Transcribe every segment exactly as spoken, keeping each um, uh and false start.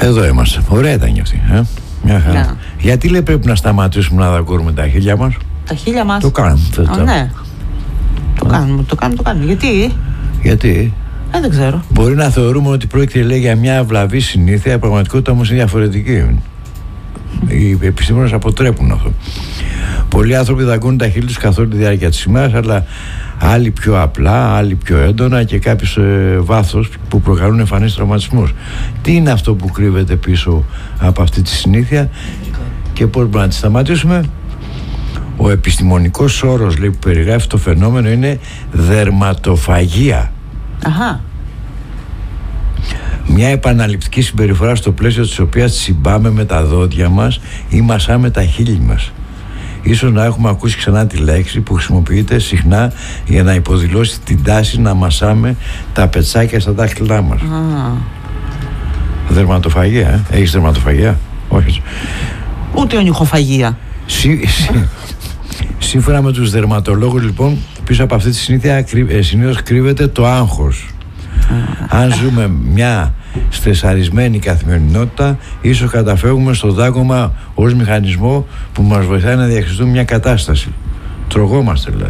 Εδώ είμαστε. Ωραία ήταν και αυτή. Ε? Μια χαρά. Ναι. Γιατί λέει πρέπει να σταματήσουμε να δαγκώνουμε τα χείλια μας? Τα χείλια μας. Το κάνουμε. Oh, ναι. Το κάνουμε, το κάνουμε, το κάνουμε. Γιατί? Γιατί? Ε, δεν ξέρω. Μπορεί να θεωρούμε ότι πρόκειται, λέει, για μια αυλαβή συνήθεια, η πραγματικότητα όμως είναι διαφορετική. Οι επιστήμονες αποτρέπουν αυτό. Πολλοί άνθρωποι δαγκώνουν τα χείλη τους καθ' όλη τη διάρκεια της ημέρας, αλλά άλλοι πιο απλά, άλλοι πιο έντονα και κάποιοι σε βάθος που προκαλούν εμφανείς τραυματισμούς. Τι είναι αυτό που κρύβεται πίσω από αυτή τη συνήθεια και πώς μπορούμε να τη σταματήσουμε? Ο επιστημονικός όρος, λέει, που περιγράφει το φαινόμενο είναι δερματοφαγία. Αχα. Μια επαναληπτική συμπεριφορά στο πλαίσιο της οποίας τσιμπάμε με τα δόντια μας ή μασάμε τα χείλη μας. Ίσως να έχουμε ακούσει ξανά τη λέξη που χρησιμοποιείται συχνά για να υποδηλώσει την τάση να μασάμε τα πετσάκια στα δάχτυλά μας. Ah. Δερματοφαγία, ε? Έχεις δερματοφαγία? Όχι. Ούτε ονυχοφαγία. Σύ, σύ, σύμφωνα με τους δερματολόγους, λοιπόν, πίσω από αυτή τη συνήθεια συνήθως κρύβεται το άγχος. Ah. Αν ζούμε μια στρεσαρισμένη καθημερινότητα, ίσως καταφεύγουμε στο δάγκωμα ως μηχανισμό που μας βοηθάει να διαχειριστούμε μια κατάσταση. Τρογόμαστε, δηλαδή.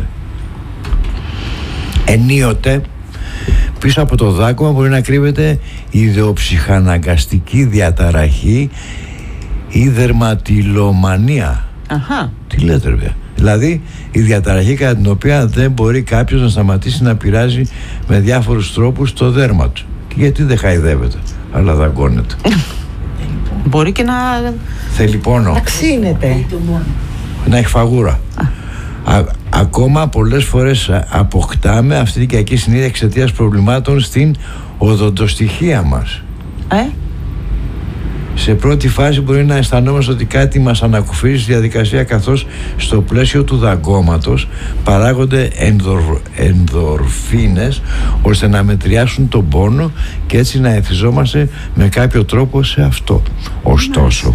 Ενίοτε πίσω από το δάγκωμα μπορεί να κρύβεται ιδεοψυχαναγκαστική διαταραχή ή δερματιλομανία. Αχα. Τι λέτε, ρε? Δηλαδή η διαταραχή κατά την οποία δεν μπορεί κάποιος να σταματήσει να πειράζει με διάφορους τρόπους το δέρμα του. Και γιατί δεν χαϊδεύεται, αλλά δαγκώνεται? Μπορεί και να... Θέλει πόνο. Να ξύνεται. Να έχει φαγούρα. Α, ακόμα πολλές φορές αποκτάμε αυτή την κακή συνήθεια εξαιτίας προβλημάτων στην οδοντοστοιχεία μας. Ε? Σε πρώτη φάση μπορεί να αισθανόμαστε ότι κάτι μας ανακουφίζει στη διαδικασία, καθώς στο πλαίσιο του δαγκώματος παράγονται ενδορ, ενδορφίνες ώστε να μετριάσουν τον πόνο και έτσι να εθιζόμαστε με κάποιο τρόπο σε αυτό. Ωστόσο,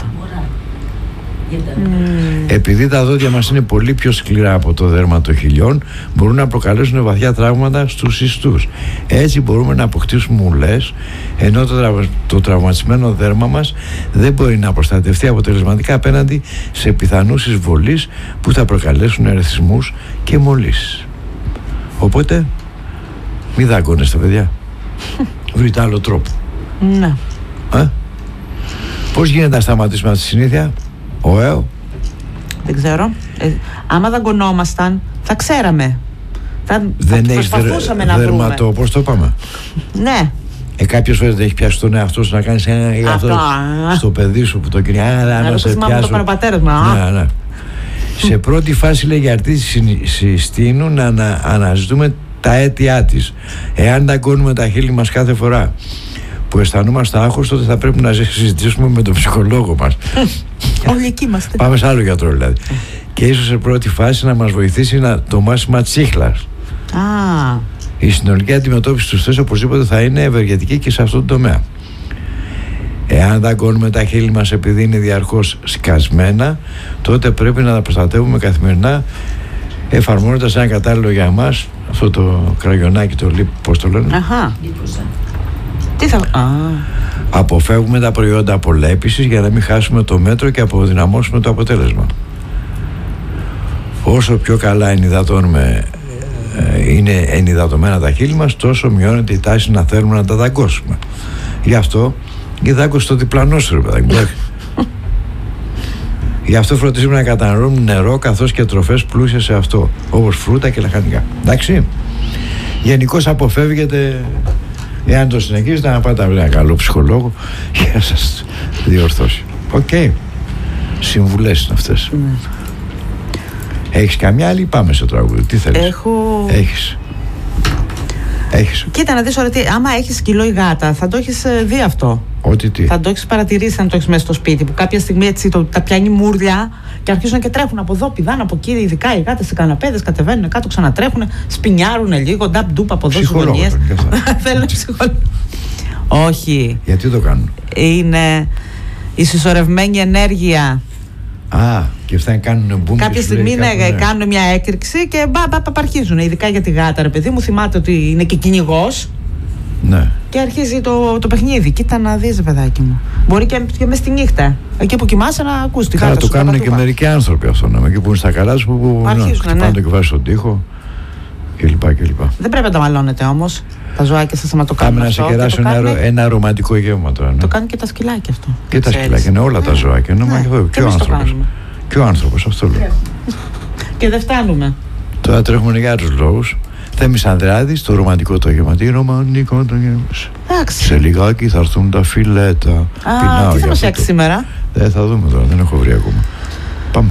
Mm. επειδή τα δόντια μας είναι πολύ πιο σκληρά από το δέρμα των χιλιών, μπορούν να προκαλέσουν βαθιά τραύματα στους ιστούς. Έτσι μπορούμε να αποκτήσουμε ουλές, ενώ το, τραυ... το τραυματισμένο δέρμα μας δεν μπορεί να προστατευτεί αποτελεσματικά απέναντι σε πιθανούς εισβολείς που θα προκαλέσουν ερεθισμούς και μολύσεις. Οπότε μη δαγκώνεστε, παιδιά. Βρείτε άλλο τρόπο. Ναι. ε? Πώς γίνεται να σταματήσουμε αυτή τη συνήθεια? Ωεο. Δεν ξέρω. Ε, άμα δαγκωνόμασταν, θα ξέραμε. Θα, δεν θα έχεις προσπαθούσαμε δερ, να δερματο, βρούμε. πώς το είπαμε? Ναι. Ε, κάποιες φορές δεν έχει πιάσει τον εαυτό σου να κάνεις ένα ή αυτό στο παιδί σου που το κοινωνεί. Να το θυμάμαι το έκανε ο πατέρας μου. Ναι, ναι. Σε πρώτη φάση, λέει, για αρτή συστήνουν να ανα, αναζητούμε τα αίτια της. Εάν δαγκώνουμε τα χείλη μας κάθε φορά που αισθανόμαστε άγχος, τότε θα πρέπει να συζητήσουμε με τον ψυχολόγο μας. Όλοι εκεί είμαστε. Πάμε σε άλλο γιατρό, δηλαδή. Και ίσως σε πρώτη φάση να μας βοηθήσει να, το μάσιμα τσίχλας. Α. Η συνολική αντιμετώπιση του στρες οπωσδήποτε θα είναι ευεργετική και σε αυτό το τομέα. Εάν δαγκώνουμε τα χείλη μας επειδή είναι διαρκώς σκασμένα, τότε πρέπει να τα προστατεύουμε καθημερινά, εφαρμόζοντας ένα κατάλληλο για μας αυτό το κραγιονάκι, το λίπ, πώς το λένε. Αχα. Τι θα... Α. Αποφεύγουμε τα προϊόντα απολέπισης για να μην χάσουμε το μέτρο και αποδυναμώσουμε το αποτέλεσμα. Όσο πιο καλά ενυδατώνουμε, ε, είναι ενυδατωμένα τα χείλη μας, τόσο μειώνεται η τάση να θέλουμε να τα δαγκώσουμε. Γι' αυτό η δάγκωση στο διπλανό σου, ρε παιδάκι. Γι' αυτό φροντίζουμε να καταναλώνουμε νερό καθώς και τροφές πλούσιες σε αυτό, όπως φρούτα και λαχανικά. Εντάξει. Γενικώς αποφεύγεται, εάν το συνεχίζετε, να πάτε να βρείτε ένα καλό ψυχολόγο για να σας διορθώσει. Οκ. Okay. Συμβουλές είναι αυτές. Mm. Έχεις καμιά άλλη? Πάμε στο τραγούδι. Τι θέλεις? Έχω... Έχεις. Έχεις. Κοίτα να δεις, ωραία, άμα έχεις σκυλό ή γάτα, θα το έχεις δει αυτό. Ότι τι? Θα το έχεις παρατηρήσει αν το έχεις μέσα στο σπίτι, που κάποια στιγμή έτσι το, τα πιάνει μούρλια και αρχίζουν και τρέχουν από εδώ, πηδάνε από εκεί, ειδικά οι γάτες σε καναπέδες, κατεβαίνουν κάτω, ξανατρέχουν, σπινιάρουν λίγο, νταπ ντουπ από εδώ στις γωνιές. Θέλουν ψυχολόγο. Όχι. Γιατί το κάνουν? Είναι η συσσωρευμένη ενέργεια. Α, και αυτά κάνουν μπουμ. Κάποια στιγμή ναι, ναι. κάνουν μια έκρηξη και μπα, μπα, μπα, αρχίζουν. Ειδικά για τη γάτα, ρε παιδί μου, θυμάται ότι είναι και κυνηγός. Ναι. Και αρχίζει το, το παιχνίδι. Κοίτα να δεις, παιδάκι μου. Μπορεί και, και μες τη νύχτα. Εκεί που κοιμάσαι να ακούς τη γάτα σου. Το κάνουν και μερικοί άνθρωποι αυτό. Να, εκεί που είναι στα καλά τους, που, που χτυπάνε ναι. το κεφάλι στον τοίχο κλπ. Δεν πρέπει να τα μαλώνετε όμως. Τα ζωάκια σας άμα το κάνουν. Κάμε να σε κεράσω ένα, κάνει... ένα ρομαντικό γεύμα τώρα. Ναι. Το κάνουν και τα σκυλάκια αυτό. Και τα σκυλάκια, είναι όλα τα ζωάκια. Ναι. Ναι. Και, ο άνθρωπος. και ο άνθρωπος, αυτό λέω. Και δεν φτάνουμε. Τώρα τρέχουμε για άλλους λόγους. Θέμης Ανδρεάδης, το ρομαντικό το γεύμα. Τι ρομαντικό το γεύμα. Σε λιγάκι θα έρθουν τα φιλέτα. Α, τι θα μας φτιάξει σήμερα. Δεν θα δούμε τώρα, δεν έχω βρει ακόμα.